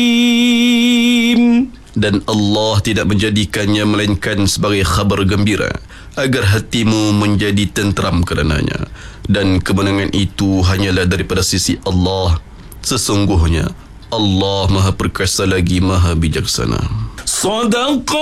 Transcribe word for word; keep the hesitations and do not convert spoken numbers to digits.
Dan Allah tidak menjadikannya melainkan sebagai khabar gembira agar hatimu menjadi tenteram kerananya. Dan kemenangan itu hanyalah daripada sisi Allah. Sesungguhnya Allah Maha Perkasa lagi Maha Bijaksana. Sadaq